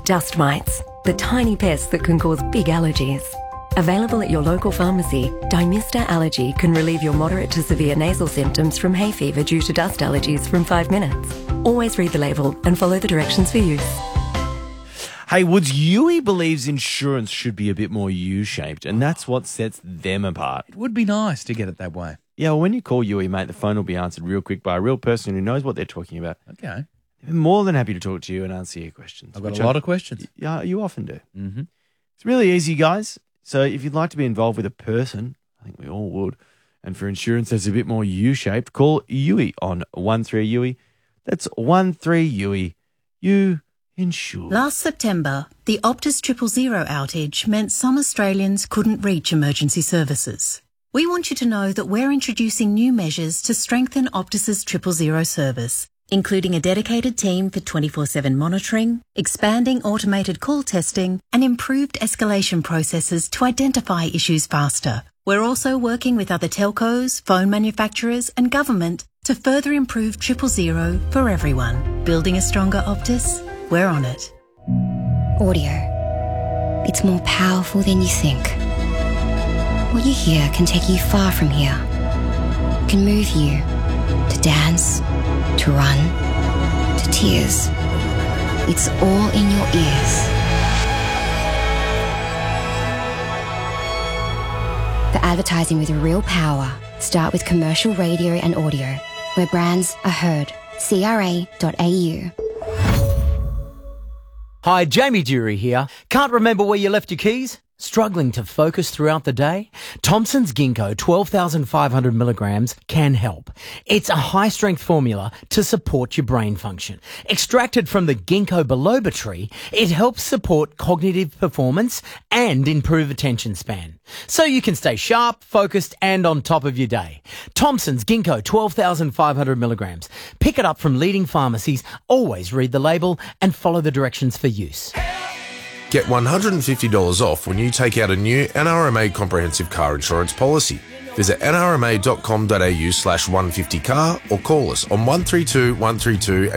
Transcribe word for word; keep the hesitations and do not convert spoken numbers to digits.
Dust mites, the tiny pests that can cause big allergies. Available at your local pharmacy, Dymista Allergy can relieve your moderate to severe nasal symptoms from hay fever due to dust allergies from five minutes. Always read the label and follow the directions for use. Hey, Woods, Yui believes insurance should be a bit more U-shaped, and that's what sets them apart. It would be nice to get it that way. Yeah, well, when you call Yui, mate, the phone will be answered real quick by a real person who knows what they're talking about. Okay. They're more than happy to talk to you and answer your questions. I've got a lot I, of questions. Yeah, you often do. Mm-hmm. It's really easy, guys. So if you'd like to be involved with a person, I think we all would, and for insurance that's a bit more U-shaped, call Yui on one three Yui. That's one three Yui. You insure. Last September, the Optus Triple Zero outage meant some Australians couldn't reach emergency services. We want you to know that we're introducing new measures to strengthen Optus's Triple Zero service, including a dedicated team for twenty-four seven monitoring, expanding automated call testing, and improved escalation processes to identify issues faster. We're also working with other telcos, phone manufacturers, and government to further improve Triple Zero for everyone. Building a stronger Optus? We're on it. Audio. It's more powerful than you think. What you hear can take you far from here. It can move you to dance, to run, to tears. It's all in your ears. For advertising with real power, start with commercial radio and audio, where brands are heard. C R A dot A U. Hi, Jamie Dury here. Can't remember where you left your keys? Struggling to focus throughout the day? Thompson's Ginkgo twelve thousand five hundred milligrams can help. It's a high-strength formula to support your brain function. Extracted from the ginkgo biloba tree, it helps support cognitive performance and improve attention span. So you can stay sharp, focused, and on top of your day. Thompson's Ginkgo twelve thousand five hundred milligrams. Pick it up from leading pharmacies. Always read the label and follow the directions for use. Get one hundred fifty dollars off when you take out a new N R M A comprehensive car insurance policy. Visit nrma.com.au slash 150car or call us on one three two one three two